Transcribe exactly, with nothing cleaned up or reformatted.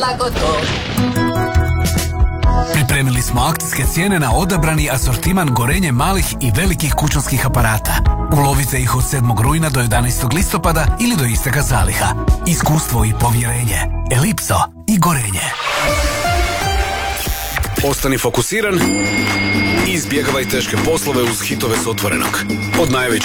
Pripremili smo akcijske cijene na odabrani asortiman gorenje malih i velikih kućanskih aparata. Ulovite ih od sedmog rujna do jedanaestog listopada ili do isteka zaliha. Iskustvo i povjerenje. Elipso i gorenje. Ostani fokusiran i izbjegavaj teške poslove uz hitove s Otvorenog. Od najvećih